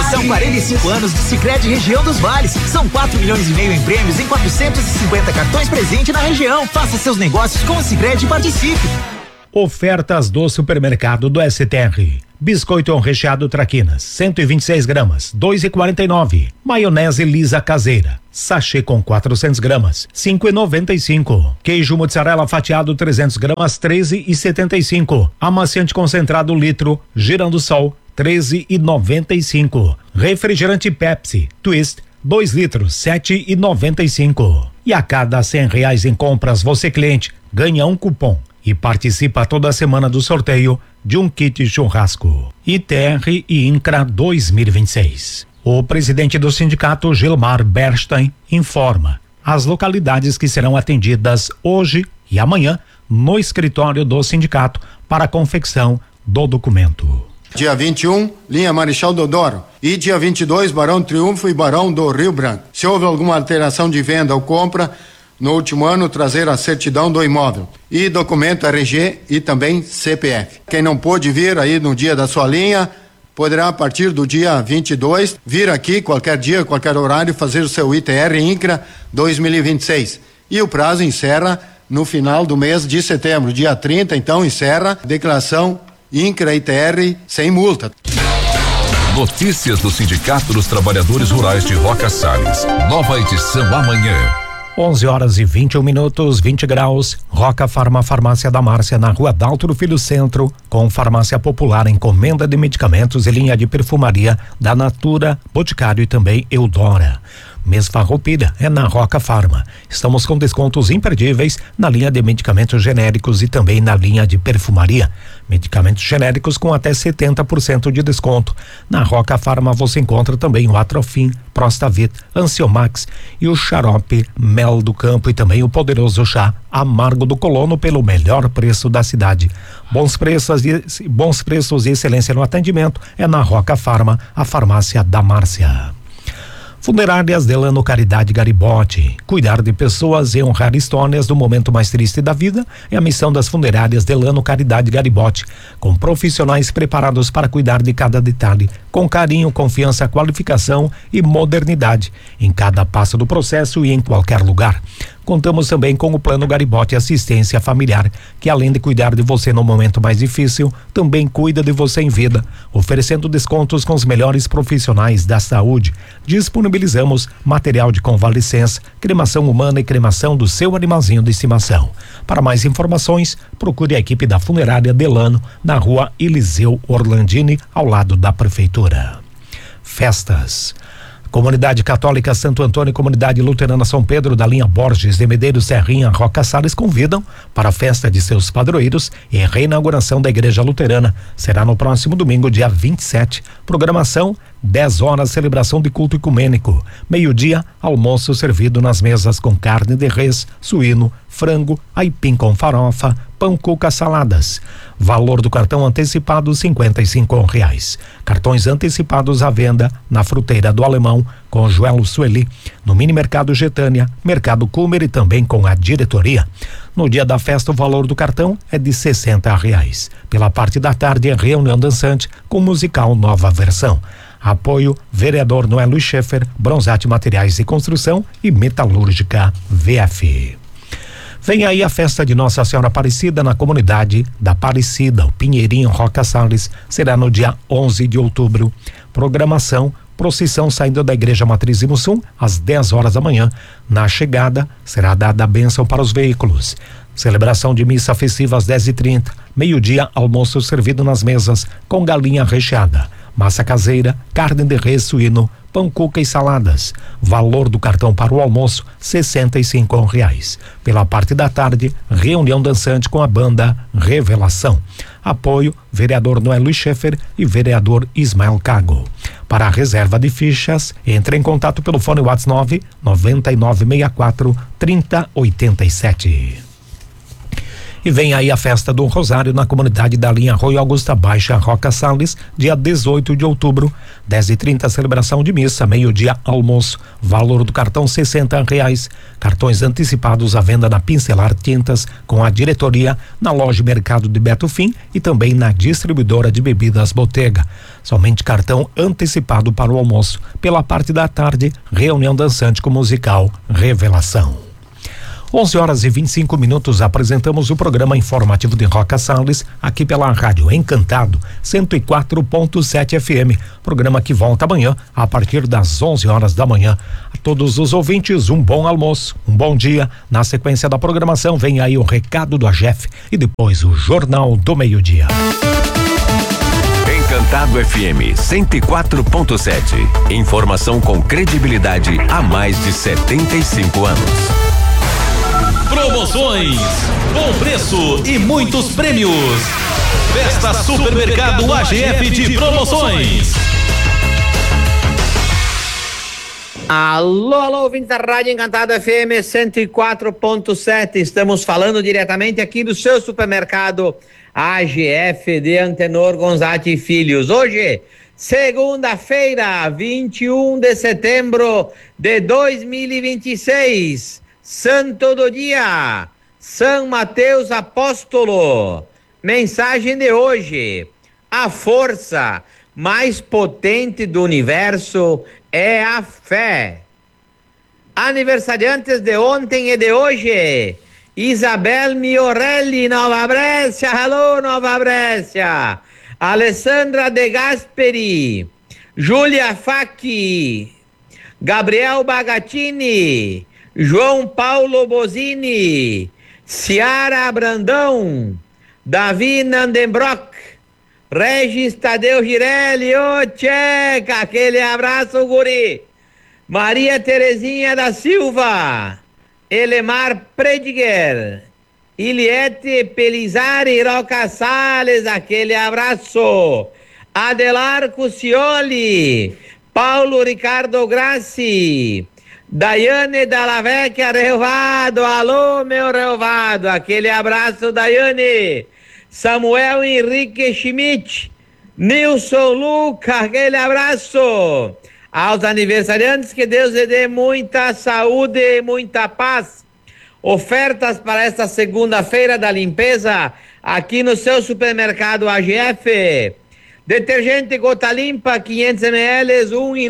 São 45 anos de Sicredi Região dos Vales. São 4,5 milhões em prêmios em 450 cartões presente na região. Faça seus negócios com o Sicredi e participe. Ofertas do supermercado do STR. Biscoito recheado Traquinas, 126 gramas, 2,49. Maionese lisa caseira, sachê com 400 gramas, 5,95. Queijo mozzarella fatiado 300 gramas, 13,75. Amaciante concentrado litro, Girando Sol, 13,95. Refrigerante Pepsi, Twist, 2 litros, 7,95. E a cada R$100 em compras, você cliente ganha um cupom e participa toda semana do sorteio de um kit churrasco. ITR e INCRA 2026. O presidente do sindicato, Gilmar Bernstein, informa as localidades que serão atendidas hoje e amanhã no escritório do sindicato para a confecção do documento. Dia 21, linha Marechal Deodoro. E dia 22, Barão do Triunfo e Barão do Rio Branco. Se houve alguma alteração de venda ou compra no último ano, trazer a certidão do imóvel e documento RG e também CPF. Quem não pôde vir aí no dia da sua linha, poderá a partir do dia 22 vir aqui qualquer dia, qualquer horário, fazer o seu ITR INCRA 2026. E o prazo encerra no final do mês de setembro, dia 30, então encerra a declaração INCRA ITR sem multa. Notícias do Sindicato dos Trabalhadores Rurais de Roca Salles. Nova edição amanhã. 11h21, 20 graus. Roca Farma, Farmácia da Márcia, na Rua Dalto do Filho Centro, com farmácia popular, encomenda de medicamentos e linha de perfumaria da Natura, Boticário e também Eudora. Mês Farroupilha é na Roca Farma. Estamos com descontos imperdíveis na linha de medicamentos genéricos e também na linha de perfumaria. Medicamentos genéricos com até 70% de desconto. Na Roca Farma você encontra também o Atrofim, Prostavit, Ansiomax e o xarope Mel do Campo e também o poderoso chá Amargo do Colono pelo melhor preço da cidade. Bons preços e excelência no atendimento é na Roca Farma, a farmácia da Márcia. Funerárias Delano Caridade Garibote. Cuidar de pessoas e honrar histórias do momento mais triste da vida é a missão das Funerárias Delano Caridade Garibote, com profissionais preparados para cuidar de cada detalhe, com carinho, confiança, qualificação e modernidade, em cada passo do processo e em qualquer lugar. Contamos também com o Plano Garibote Assistência Familiar, que além de cuidar de você no momento mais difícil, também cuida de você em vida, oferecendo descontos com os melhores profissionais da saúde. Disponibilizamos material de convalescença, cremação humana e cremação do seu animalzinho de estimação. Para mais informações, procure a equipe da Funerária Delano, na Rua Eliseu Orlandini, ao lado da Prefeitura. Festas. Comunidade Católica Santo Antônio e Comunidade Luterana São Pedro da linha Borges de Medeiros Serrinha Roca Salles convidam para a festa de seus padroeiros e reinauguração da Igreja Luterana. Será no próximo domingo, dia 27. Programação: 10 horas, celebração de culto ecumênico. Meio-dia, almoço servido nas mesas com carne de res, suíno, frango, aipim com farofa, pão, cuca, saladas. Valor do cartão antecipado R$55. Cartões antecipados à venda na Fruteira do Alemão, com Joelo Sueli, no Mini Mercado Getânia, Mercado Cumer e também com a diretoria. No dia da festa, o valor do cartão é de R$60. Pela parte da tarde, é reunião dançante com musical nova versão. Apoio: Vereador Noé Luiz Schaeffer, Bronzate Materiais de Construção e Metalúrgica VF. Vem aí a festa de Nossa Senhora Aparecida na comunidade da Aparecida, o Pinheirinho Roca Salles, será no dia 11 de outubro. Programação: procissão saindo da Igreja Matriz Imussum às 10 horas da manhã. Na chegada será dada a bênção para os veículos. Celebração de missa festiva às 10h30. Meio-dia, almoço servido nas mesas com galinha recheada, massa caseira, carne de res, suíno, pão, cuca e saladas. Valor do cartão para o almoço R$65. Pela parte da tarde, reunião dançante com a banda Revelação. Apoio: Vereador Noé Luiz Schaeffer e Vereador Ismael Cago. Para a reserva de fichas, entre em contato pelo fone WhatsApp 99964 3087. E vem aí a festa do Rosário na comunidade da linha Rui Augusta Baixa, Roca Salles, dia 18 de outubro, 10h30, celebração de missa, meio-dia almoço, valor do cartão R$60, cartões antecipados à venda na Pincelar Tintas com a diretoria, na loja Mercado de Beto Fim e também na distribuidora de bebidas Bottega. Somente cartão antecipado para o almoço. Pela parte da tarde, reunião dançante com musical Revelação. 11h25, apresentamos o programa informativo de Roca Salles, aqui pela Rádio Encantado, 104.7 FM. Programa que volta amanhã, a partir das 11h da manhã. A todos os ouvintes, um bom almoço, um bom dia. Na sequência da programação, vem aí o recado do AGEF e depois o Jornal do Meio-Dia. Encantado FM 104.7. Informação com credibilidade há mais de 75 anos. Promoções, bom preço e muitos prêmios. Festa Supermercado AGF de promoções. Alô, ouvintes da Rádio Encantado FM 104.7. Estamos falando diretamente aqui do seu supermercado AGF de Antenor Gonzatti Filhos. Hoje, segunda-feira, 21 de setembro de 2026. Santo do dia, São Mateus Apóstolo. Mensagem de hoje: a força mais potente do universo é a fé. Aniversariantes de ontem e de hoje: Isabel Miorelli, Nova Brescia, alô Nova Brescia. Alessandra De Gasperi, Júlia Facchi, Gabriel Bagatini, João Paulo Bozini, Ciara Brandão, Davi Nandenbrock, Regis Tadeu Girelli, ô Tcheca, aquele abraço, guri. Maria Terezinha da Silva, Elemar Prediger, Iliete Pelizari Roca Salles, aquele abraço. Adelar Cucioli, Paulo Ricardo Grassi, Daiane Dallavecchia Reuvado, alô meu Reuvado, aquele abraço, Daiane. Samuel Henrique Schmidt, Nilson Luca, aquele abraço. Aos aniversariantes, que Deus lhe dê muita saúde e muita paz. Ofertas para esta segunda-feira da limpeza aqui no seu supermercado AGF. Detergente Gota Limpa 500 ml,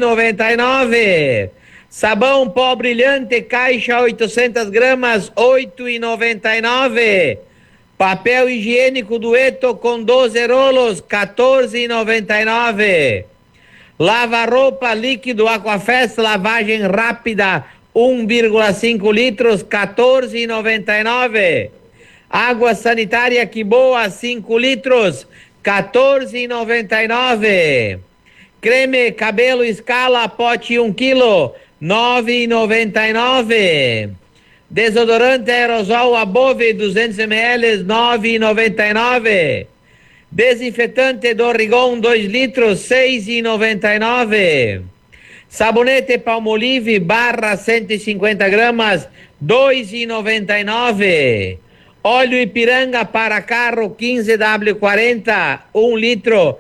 1,99. Sabão pó brilhante, caixa 800 gramas, 8,99. Papel higiênico Dueto com 12 rolos, 14,99. Lava-roupa líquido Aquafest, lavagem rápida, 1,5 litros, 14,99. Água sanitária Que Boa, 5 litros, 14,99. Creme cabelo Escala, pote 1 quilo, 9,99. Desodorante aerosol Above 200 ml, 9,99. Desinfetante Dorrigon 2 litros, 6,99. Sabonete Palmolive barra 150 gramas, 2,99. Óleo Ipiranga para carro 15W40, 1 litro,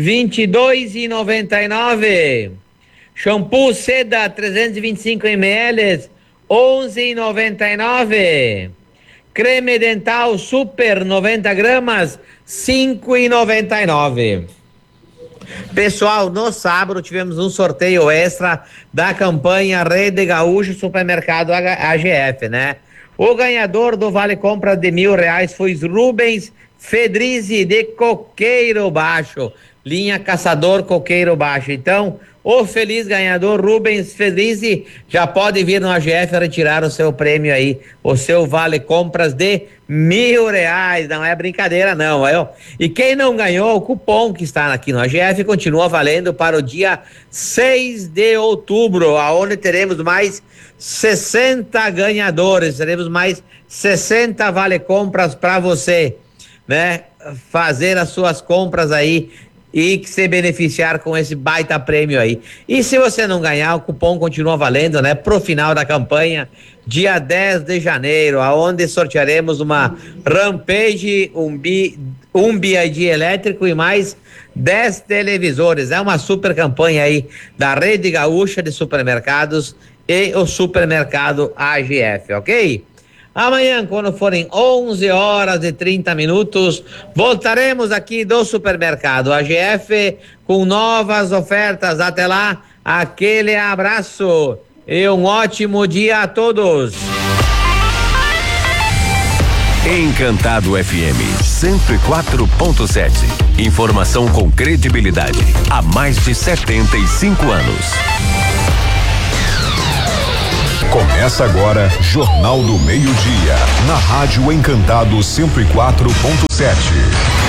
22,99. Shampoo Seda 325 ml, 11,99. Creme dental Super 90 gramas, 5,99. Pessoal, no sábado tivemos um sorteio extra da campanha Rede Gaúcho Supermercado AGF, né? O ganhador do Vale Compra de R$1.000 foi Rubens Fedrizi de Coqueiro Baixo, linha Caçador Coqueiro Baixo. Então, o feliz ganhador Rubens Fedrizi já pode vir no AGF retirar o seu prêmio aí, o seu Vale Compras de R$1.000, não é brincadeira não, viu? E quem não ganhou, o cupom que está aqui no AGF continua valendo para o dia 6 de outubro, aonde teremos mais 60 ganhadores, teremos mais 60 Vale Compras para você, né? Fazer as suas compras aí e que se beneficiar com esse baita prêmio aí. E se você não ganhar, o cupom continua valendo, né? Pro final da campanha, dia 10 de janeiro, aonde sortearemos uma Rampage, um BID elétrico e mais 10 televisores. É uma super campanha aí da Rede Gaúcha de Supermercados e o Supermercado AGF, ok? Amanhã, quando forem 11h30, voltaremos aqui do Supermercado AGF com novas ofertas. Até lá, aquele abraço e um ótimo dia a todos. Encantado FM 104.7. Informação com credibilidade há mais de 75 anos. Começa agora Jornal do Meio-Dia, na Rádio Encantado 104.7.